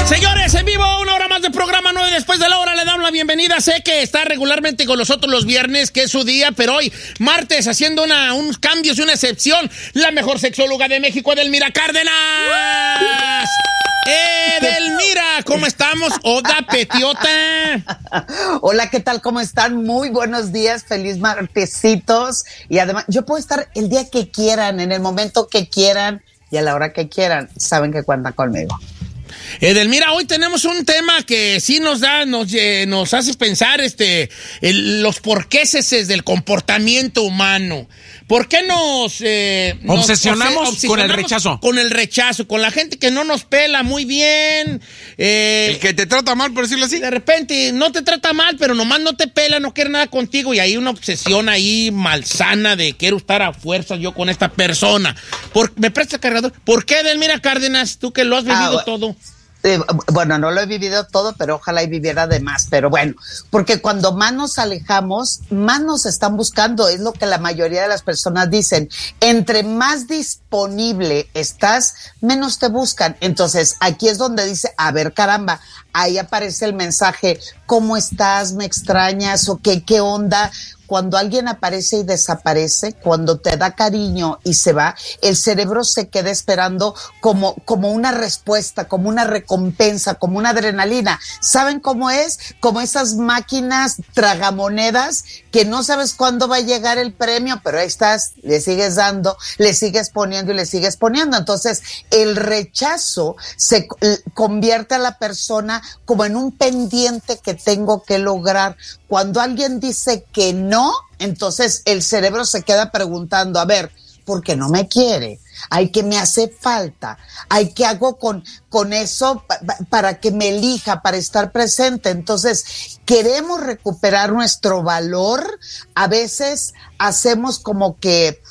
Señores, en vivo, una hora más de programa 9 después de la hora. Le damos la bienvenida. Sé que está regularmente con nosotros los viernes, que es su día, pero hoy, martes, haciendo unos cambios y una excepción, la mejor sexóloga de México, Edelmira Cárdenas. Edelmira, ¿cómo estamos? Oda Petiota. Hola, ¿qué tal? ¿Cómo están? Muy buenos días, feliz martesitos. Y además, yo puedo estar el día que quieran, en el momento que quieran y a la hora que quieran. Saben que cuentan conmigo. Edelmira, hoy tenemos un tema que sí nos hace pensar los porquéses del comportamiento humano. ¿Por qué nos obsesionamos con el rechazo? Con el rechazo, con la gente que no nos pela muy bien. El que te trata mal, por decirlo así. De repente no te trata mal, pero nomás no te pela, no quiere nada contigo. Y hay una obsesión ahí malsana de quiero estar a fuerzas yo con esta persona. ¿Me prestas cargador? ¿Por qué, Edelmira Cárdenas, tú que lo has vivido todo? Bueno, no lo he vivido todo, pero ojalá y viviera de más. Pero bueno, porque cuando más nos alejamos, más nos están buscando. Es lo que la mayoría de las personas dicen. Entre más disponible estás, menos te buscan. Entonces, aquí es donde dice, a ver, caramba, ahí aparece el mensaje, ¿cómo estás? ¿Me extrañas? ¿O qué onda? Cuando alguien aparece y desaparece, cuando te da cariño y se va, el cerebro se queda esperando como una respuesta, como una recompensa, como una adrenalina. ¿Saben cómo es? Como esas máquinas tragamonedas que no sabes cuándo va a llegar el premio, pero ahí estás, le sigues dando, le sigues poniendo y le sigues poniendo. Entonces, el rechazo se convierte a la persona como en un pendiente que tengo que lograr. Cuando alguien dice que no, entonces el cerebro se queda preguntando, a ver, ¿por qué no me quiere? Ay, ¿qué me hace falta? Ay, ¿qué hago con eso para que me elija, para estar presente? Entonces, queremos recuperar nuestro valor. A veces hacemos como que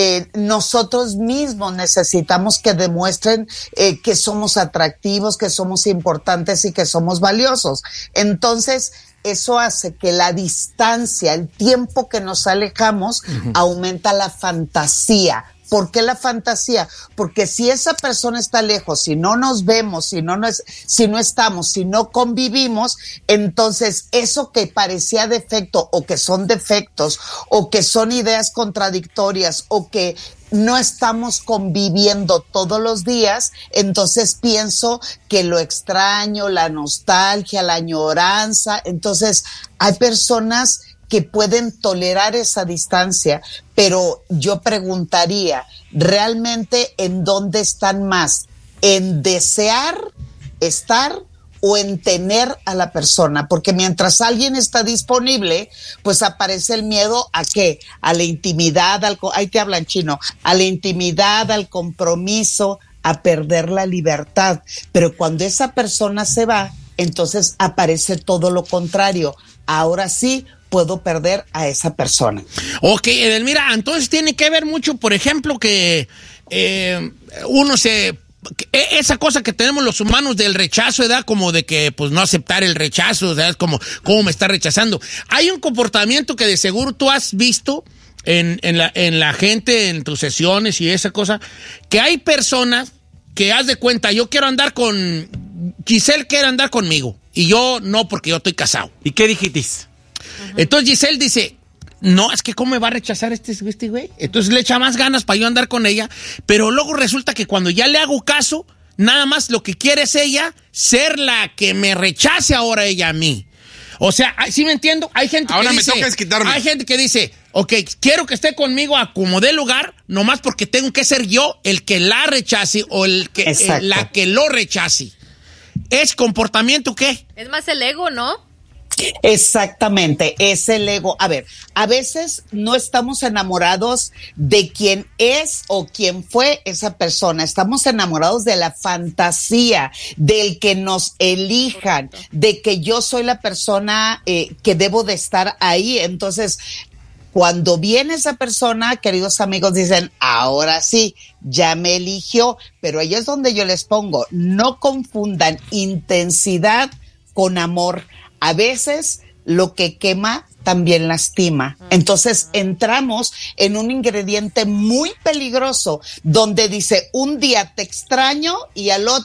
nosotros mismos necesitamos que demuestren que somos atractivos, que somos importantes y que somos valiosos. Entonces, eso hace que la distancia, el tiempo que nos alejamos, aumenta la fantasía. ¿Por qué la fantasía? Porque si esa persona está lejos, si no nos vemos, si no estamos, si no convivimos, entonces eso que parecía defecto o que son defectos o que son ideas contradictorias o que no estamos conviviendo todos los días, entonces pienso que lo extraño, la nostalgia, la añoranza. Entonces hay personas que pueden tolerar esa distancia, pero yo preguntaría, ¿realmente en dónde están más? ¿En desear estar o en tener a la persona? Porque mientras alguien está disponible, pues aparece el miedo ¿a qué? A la intimidad, ahí te hablan chino, a la intimidad, al compromiso, a perder la libertad. Pero cuando esa persona se va, entonces aparece todo lo contrario. Ahora sí puedo perder a esa persona. Ok, Edelmira, entonces tiene que ver mucho, por ejemplo, que esa cosa que tenemos los humanos del rechazo, ¿verdad? Como de que, pues, no aceptar el rechazo, ¿verdad? Como, ¿cómo me está rechazando? Hay un comportamiento que de seguro tú has visto en la gente, en tus sesiones y esa cosa, que hay personas que, haz de cuenta, yo quiero andar con... Giselle quiere andar conmigo, y yo no, porque yo estoy casado. ¿Y qué dijitis? Entonces Giselle dice, no, es que ¿cómo me va a rechazar este güey? Entonces le echa más ganas para yo andar con ella, pero luego resulta que cuando ya le hago caso, nada más lo que quiere es ella ser la que me rechace ahora ella a mí. O sea, ¿sí me entiendo? Hay gente ahora que me dice, toca desquitarme. Hay gente que dice, ok, quiero que esté conmigo a como dé lugar, nomás porque tengo que ser yo el que la rechace o la que lo rechace. ¿Es comportamiento qué? Es más el ego, ¿no? Exactamente, es el ego. A ver, a veces no estamos enamorados de quién es o quién fue esa persona. Estamos enamorados de la fantasía, del que nos elijan, de que yo soy la persona que debo de estar ahí. Entonces, cuando viene esa persona, queridos amigos, dicen, ahora sí, ya me eligió. Pero ahí es donde yo les pongo, no confundan intensidad con amor. A veces lo que quema también lastima. Entonces entramos en un ingrediente muy peligroso donde dice un día te extraño y al otro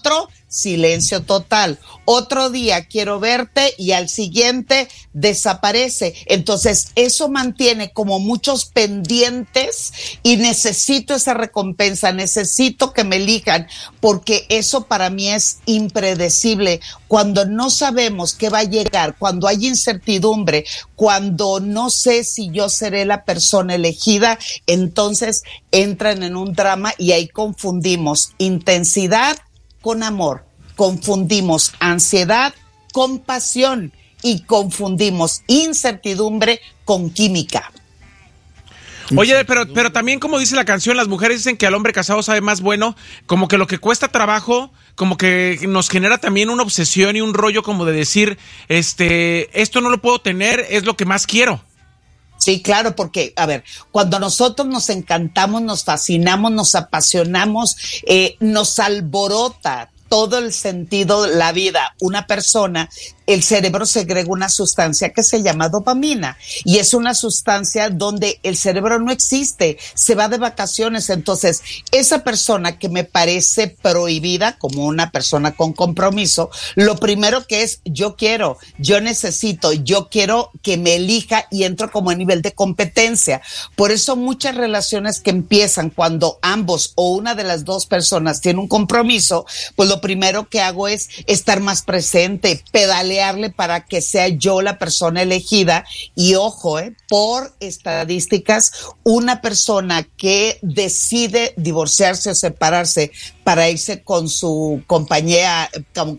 silencio total. Otro día quiero verte y al siguiente desaparece. Entonces eso mantiene como muchos pendientes y necesito esa recompensa, necesito que me elijan, porque eso para mí es impredecible. Cuando no sabemos qué va a llegar, cuando hay incertidumbre, cuando no sé si yo seré la persona elegida, entonces entran en un drama y ahí confundimos intensidad con amor, confundimos ansiedad con pasión y confundimos incertidumbre con química. Oye, pero también, como dice la canción, las mujeres dicen que al hombre casado sabe más bueno, como que lo que cuesta trabajo, como que nos genera también una obsesión y un rollo como de decir, esto no lo puedo tener, es lo que más quiero. Sí, claro, porque, a ver, cuando nosotros nos encantamos, nos fascinamos, nos apasionamos, nos alborota todo el sentido de la vida, una persona, el cerebro segrega una sustancia que se llama dopamina y es una sustancia donde el cerebro no existe, se va de vacaciones. Entonces, esa persona que me parece prohibida como una persona con compromiso, lo primero que es yo quiero, yo necesito, yo quiero que me elija y entro como a nivel de competencia. Por eso muchas relaciones que empiezan cuando ambos o una de las dos personas tiene un compromiso, pues lo primero que hago es estar más presente, pedalearle para que sea yo la persona elegida. Y ojo, por estadísticas, una persona que decide divorciarse o separarse para irse con su compañera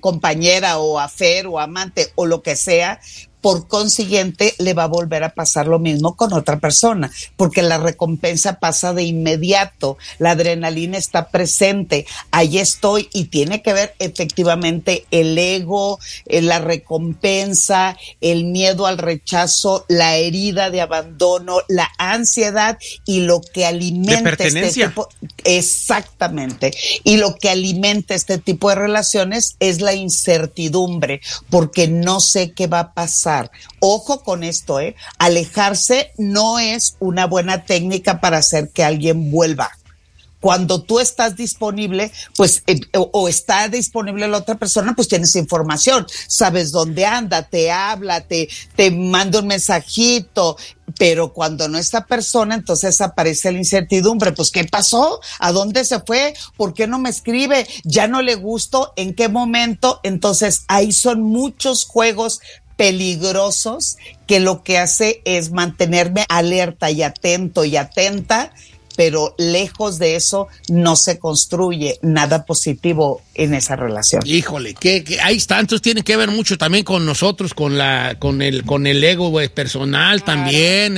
o affair o amante o lo que sea, por consiguiente le va a volver a pasar lo mismo con otra persona, porque la recompensa pasa de inmediato, la adrenalina está presente, ahí estoy, y tiene que ver efectivamente el ego, la recompensa, el miedo al rechazo, la herida de abandono, la ansiedad y lo que alimenta este tipo, exactamente, y lo que alimenta este tipo de relaciones es la incertidumbre, porque no sé qué va a pasar. Ojo con esto, alejarse no es una buena técnica para hacer que alguien vuelva. Cuando tú estás disponible, pues, o está disponible la otra persona, pues tienes información, sabes dónde anda, te habla, te manda un mensajito, pero cuando no está persona, entonces aparece la incertidumbre. Pues, ¿qué pasó? ¿A dónde se fue? ¿Por qué no me escribe? ¿Ya no le gusto? ¿En qué momento? Entonces, ahí son muchos juegos peligrosos que lo que hace es mantenerme alerta y atento y atenta, pero lejos de eso no se construye nada positivo en esa relación. Híjole, que ahí está, entonces tiene que ver mucho también con nosotros, con el ego personal, claro, también,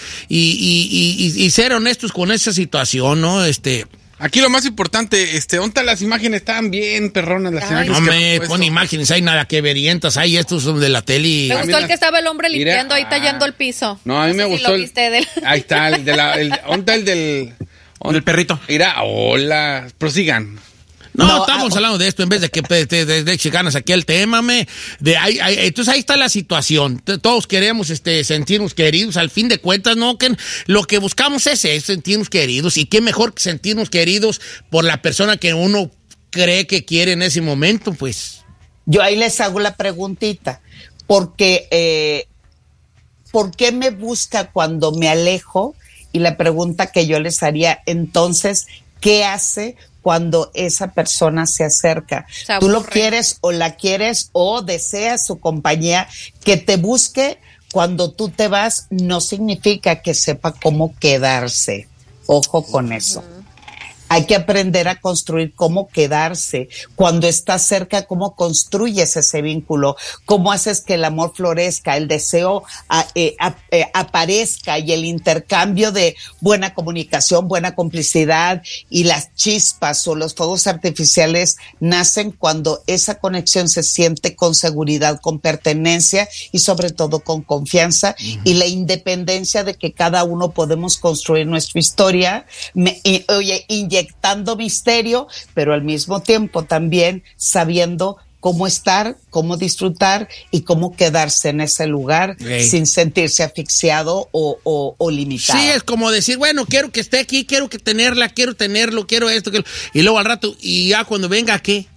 y ser honestos con esa situación, ¿no? Aquí lo más importante, ¿dónde las imágenes? Están bien perronas las imágenes. No me pon imágenes, hay nada que verientas, hay estos son de la tele. Me gustó el que estaba el hombre limpiando ahí, tallando el piso. No, a mí me gustó. Si ahí está, ¿dónde del perrito? Mira, hola, prosigan. No, estamos hablando de esto en vez de que de chicanas aquí el tema, entonces ahí está la situación. Todos queremos sentirnos queridos, al fin de cuentas, ¿no? Que lo que buscamos es sentirnos queridos, y qué mejor que sentirnos queridos por la persona que uno cree que quiere en ese momento, pues. Yo ahí les hago la preguntita, porque ¿por qué me busca cuando me alejo? Y la pregunta que yo les haría, entonces, ¿qué hace cuando esa persona se acerca? Tú lo quieres o la quieres o deseas su compañía. Que te busque cuando tú te vas no significa que sepa cómo quedarse. Ojo con eso. Hay que aprender a construir cómo quedarse. Cuando estás cerca, cómo construyes ese vínculo, cómo haces que el amor florezca, el deseo aparezca, y el intercambio de buena comunicación, buena complicidad, y las chispas o los fuegos artificiales nacen cuando esa conexión se siente con seguridad, con pertenencia y sobre todo con confianza, y la independencia de que cada uno podemos construir nuestra historia, inyectando misterio, pero al mismo tiempo también sabiendo cómo estar, cómo disfrutar y cómo quedarse en ese lugar sin sentirse asfixiado o limitado. Sí, es como decir, bueno, quiero que esté aquí, quiero tenerlo, quiero esto, y luego al rato, y ya cuando venga, ¿qué?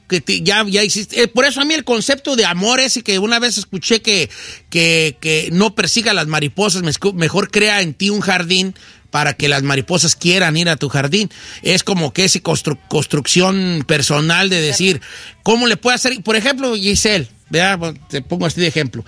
ya hiciste. Por eso a mí el concepto de amor ese que una vez escuché que no persiga las mariposas, mejor crea en ti un jardín para que las mariposas quieran ir a tu jardín. Es como que esa construcción personal de decir, ¿cómo le puedo hacer? Por ejemplo, Giselle, ¿verdad? Te pongo así de ejemplo.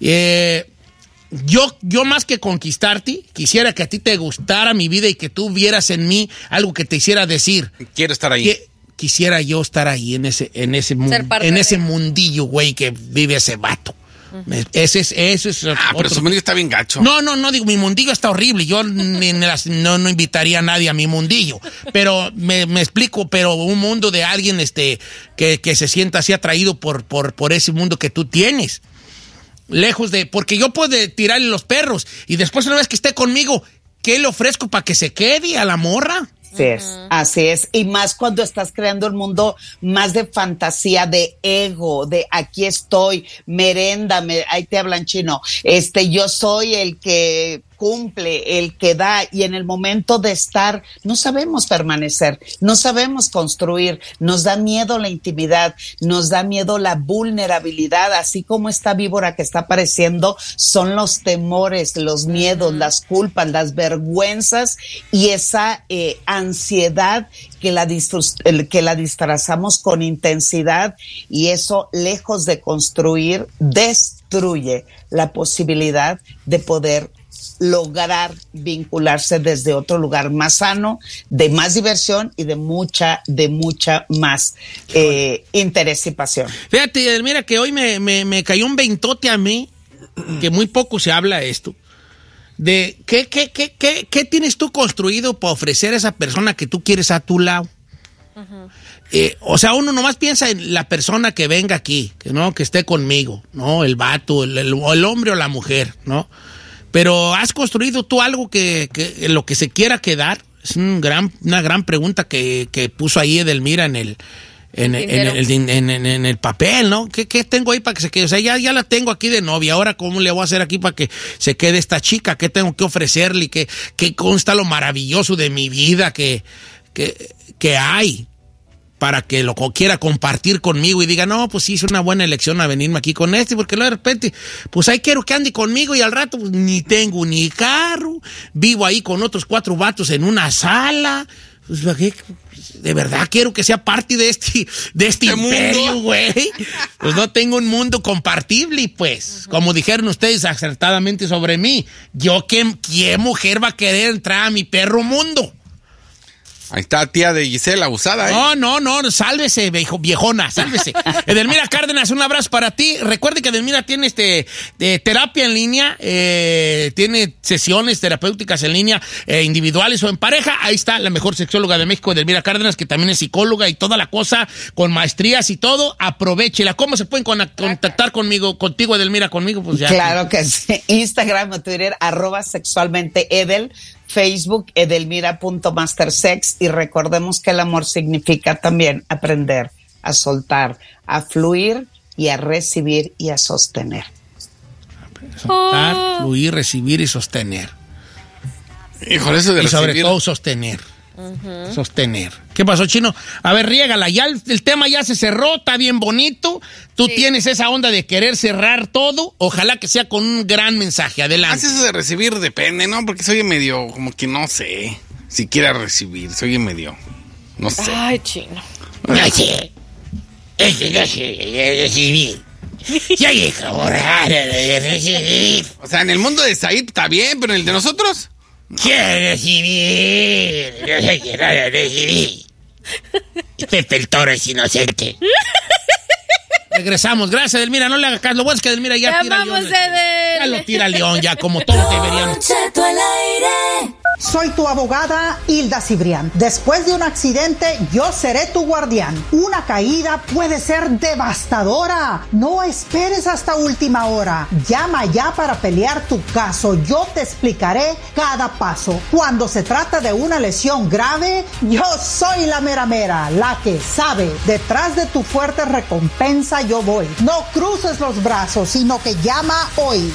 Yo más que conquistarte, quisiera que a ti te gustara mi vida y que tú vieras en mí algo que te hiciera decir. Quiero estar ahí. Quisiera yo estar ahí en ese mundillo, güey, que vive ese vato. Ese es pero su mundillo está bien gacho. No, digo, mi mundillo está horrible. Yo no invitaría a nadie a mi mundillo. Pero me explico, pero un mundo de alguien que se sienta así atraído por ese mundo que tú tienes. Lejos de... Porque yo puedo tirarle los perros y después una vez que esté conmigo, ¿qué le ofrezco para que se quede a la morra? Así es. Y más cuando estás creando el mundo más de fantasía, de ego, de aquí estoy, meréndame, ahí te hablan chino. Yo soy el que cumple, el que da, y en el momento de estar no sabemos permanecer, no sabemos construir, nos da miedo la intimidad, nos da miedo la vulnerabilidad, así como esta víbora que está apareciendo, son los temores, los miedos, las culpas, las vergüenzas y esa ansiedad que la disfrazamos con intensidad, y eso, lejos de construir, destruye la posibilidad de poder lograr vincularse desde otro lugar más sano, de más diversión y de mucha más interés y pasión. Fíjate, mira que hoy me cayó un veintote a mí, que muy poco se habla esto, de ¿qué tienes tú construido para ofrecer a esa persona que tú quieres a tu lado? Uh-huh. O sea, uno nomás piensa en la persona que venga aquí, que esté conmigo, ¿no? El vato, el hombre o la mujer, ¿no? Pero ¿has construido tú algo que lo que se quiera quedar? Es una gran pregunta que puso ahí Edelmira en el papel, ¿no? ¿Qué tengo ahí para que se quede? O sea, ya la tengo aquí de novia. Ahora, ¿cómo le voy a hacer aquí para que se quede esta chica? ¿Qué tengo que ofrecerle? ¿Qué consta lo maravilloso de mi vida que hay? Para que lo quiera compartir conmigo y diga, no, pues sí, hice una buena elección a venirme aquí con porque de repente, pues ahí quiero que ande conmigo y al rato pues, ni tengo ni carro, vivo ahí con otros 4 vatos en una sala, pues, de verdad quiero que sea parte de este imperio, güey. Pues no tengo un mundo compartible, pues, como dijeron ustedes acertadamente sobre mí, ¿qué mujer va a querer entrar a mi perro mundo? Ahí está, tía de Giselle, abusada, ¿eh? No, sálvese, viejona, sálvese. Edelmira Cárdenas, un abrazo para ti. Recuerde que Edelmira tiene de terapia en línea, tiene sesiones terapéuticas en línea, individuales o en pareja. Ahí está la mejor sexóloga de México, Edelmira Cárdenas, que también es psicóloga y toda la cosa, con maestrías y todo. Aprovéchela. ¿Cómo se pueden contactar contigo, Edelmira, conmigo? Pues ya. Claro que sí. Instagram o Twitter, @sexualmenteedel. Facebook, edelmira.mastersex, y recordemos que el amor significa también aprender a soltar, a fluir y a recibir y a sostener. Soltar, fluir, recibir y sostener. Híjole, eso de y sobre recibir. todo sostener. Uh-huh. Sostener. ¿Qué pasó, Chino? A ver, riégala. Ya el tema ya se cerró, está bien bonito. Tú tienes esa onda de querer cerrar todo. Ojalá que sea con un gran mensaje. Adelante. Eso de recibir depende, ¿no? Porque soy medio, como que no sé si quiera recibir. Soy medio, no sé. Ay, Chino. No sé. No sé recibir. Ya llega hora de recibir. O sea, en el mundo de Said está bien, pero en el de nosotros... Quiero recibir. No sé qué nada recibir. Pepe el Toro es inocente. Regresamos. Gracias, Edelmira. No le hagas caso. Lo bueno es que Edelmira ya tira León. Ya lo tira León, ya como todos deberían. Soy tu abogada Hilda Cibrián. Después de un accidente, yo seré tu guardián. Una caída puede ser devastadora. No esperes hasta última hora. Llama ya para pelear tu caso. Yo te explicaré cada paso. Cuando se trata de una lesión grave, yo soy la mera mera, la que sabe. Detrás de tu fuerte recompensa yo voy. No cruces los brazos, sino que llama hoy.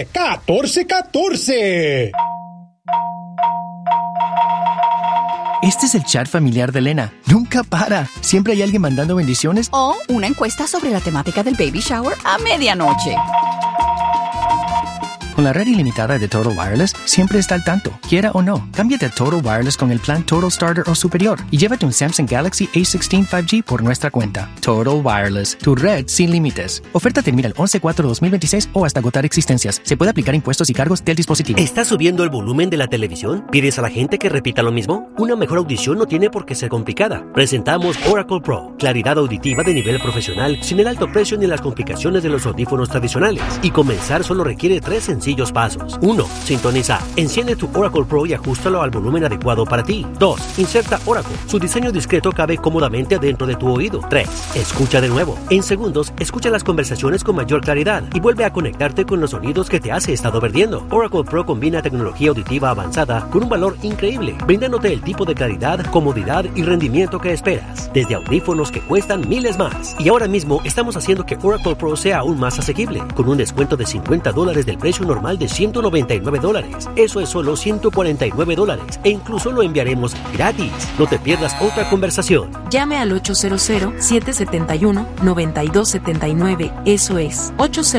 713-714-1414. Este es el chat familiar de Elena. Nunca para. Siempre hay alguien mandando bendiciones. O una encuesta sobre la temática del baby shower a medianoche. Con la red ilimitada de Total Wireless, siempre está al tanto. Quiera o no, cámbiate a Total Wireless con el plan Total Starter o superior y llévate un Samsung Galaxy A16 5G por nuestra cuenta. Total Wireless, tu red sin límites. Oferta termina el 11/4/2026 o hasta agotar existencias. Se puede aplicar impuestos y cargos del dispositivo. ¿Estás subiendo el volumen de la televisión? ¿Pides a la gente que repita lo mismo? Una mejor audición no tiene por qué ser complicada. Presentamos Oracle Pro, claridad auditiva de nivel profesional, sin el alto precio ni las complicaciones de los audífonos tradicionales. Y comenzar solo requiere 3 sencillos pasos. 1. Sintoniza. Enciende tu Oracle Pro y ajústalo al volumen adecuado para ti. 2. Inserta Oracle. Su diseño discreto cabe cómodamente dentro de tu oído. 3. Escucha de nuevo. En segundos, escucha las conversaciones con mayor claridad y vuelve a conectarte con los sonidos que te has estado perdiendo. Oracle Pro combina tecnología auditiva avanzada con un valor increíble, brindándote el tipo de claridad, comodidad y rendimiento que esperas. Desde audífonos que cuestan miles más. Y ahora mismo estamos haciendo que Oracle Pro sea aún más asequible, con un descuento de $50 del precio normal de $199. Eso es solo $149 e incluso lo enviaremos gratis. No te pierdas otra conversación. Llame al 800-771-9279. Eso es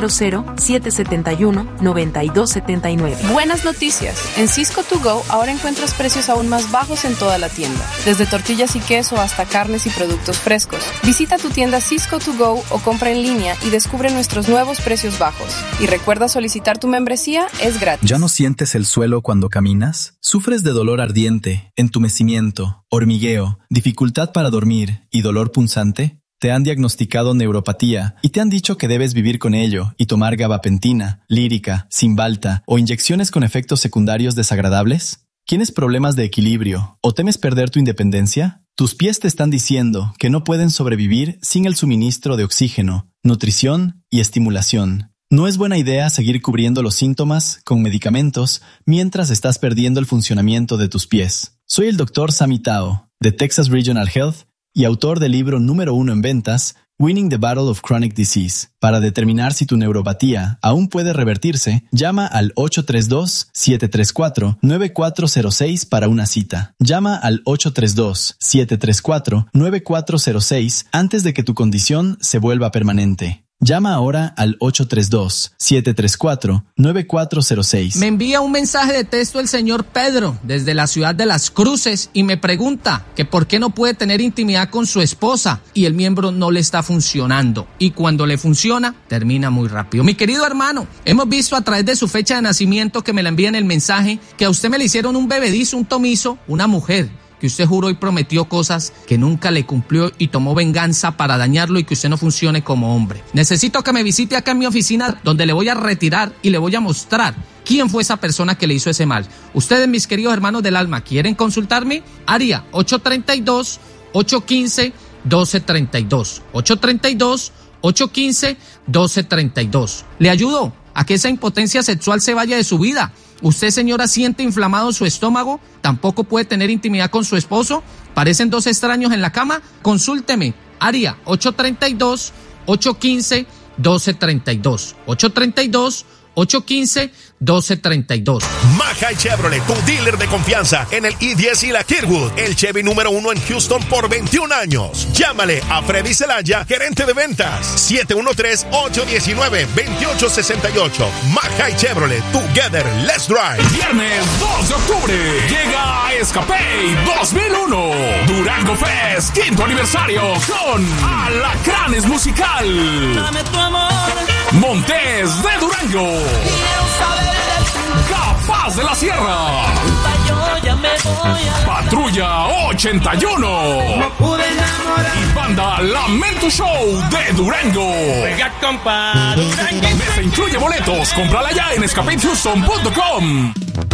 800-771-9279. Buenas noticias. En Sysco To Go ahora encuentras precios aún más bajos en toda la tienda. Desde tortillas y queso hasta carnes y productos frescos. Visita tu tienda Sysco To Go o compra en línea y descubre nuestros nuevos precios bajos. Y recuerda solicitar tu membresía, es gratis. ¿Ya no sientes el suelo cuando caminas? ¿Sufres de dolor ardiente, entumecimiento, hormigueo, dificultad para dormir y dolor punzante? ¿Te han diagnosticado neuropatía y te han dicho que debes vivir con ello y tomar gabapentina, lírica, Cymbalta o inyecciones con efectos secundarios desagradables? ¿Tienes problemas de equilibrio o temes perder tu independencia? Tus pies te están diciendo que no pueden sobrevivir sin el suministro de oxígeno, nutrición y estimulación. No es buena idea seguir cubriendo los síntomas con medicamentos mientras estás perdiendo el funcionamiento de tus pies. Soy el Dr. Sammy Tao, de Texas Regional Health y autor del libro número 1 en ventas, Winning the Battle of Chronic Disease. Para determinar si tu neuropatía aún puede revertirse, llama al 832-734-9406 para una cita. Llama al 832-734-9406 antes de que tu condición se vuelva permanente. Llama ahora al 832-734-9406. Me envía un mensaje de texto el señor Pedro desde la ciudad de Las Cruces y me pregunta que por qué no puede tener intimidad con su esposa y el miembro no le está funcionando. Y cuando le funciona, termina muy rápido. Mi querido hermano, hemos visto a través de su fecha de nacimiento que me la envía en el mensaje que a usted me le hicieron un bebedizo, un tomizo, una mujer. Que usted juró y prometió cosas que nunca le cumplió y tomó venganza para dañarlo y que usted no funcione como hombre. Necesito que me visite acá en mi oficina donde le voy a retirar y le voy a mostrar quién fue esa persona que le hizo ese mal. Ustedes, mis queridos hermanos del alma, ¿quieren consultarme? Área 832-815-1232. 832-815-1232. ¿Le ayudo a que esa impotencia sexual se vaya de su vida? ¿Usted, señora, siente inflamado su estómago? ¿Tampoco puede tener intimidad con su esposo? ¿Parecen dos extraños en la cama? Consúlteme. Área 832-815-1232. 832-815-1232. Mackay Chevrolet, tu dealer de confianza en el I-10 y la Kirkwood. El Chevy número 1 en Houston por 21 años. Llámale a Freddy Zelaya, gerente de ventas. 713-819-2868. Mackay Chevrolet, together, let's drive. Viernes 2 de octubre llega Escapade 2001. Durango Fest, 5º aniversario con Alacranes Musical. Dame tu amor. Montes de Durango. Capaz de la Sierra. Patrulla 81. No pude enamorar. Y banda Lamento Show de Durango. Juega compa Durango. Mesa incluye boletos. Cómprala ya en escapehouston.com.